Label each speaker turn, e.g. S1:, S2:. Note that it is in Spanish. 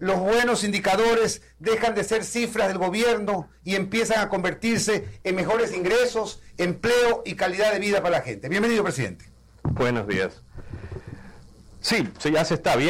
S1: los buenos indicadores dejan de ser cifras del gobierno y empiezan a convertirse en mejores ingresos, empleo y calidad de vida para la gente. Bienvenido, presidente.
S2: Buenos días. Sí, ya se está viendo.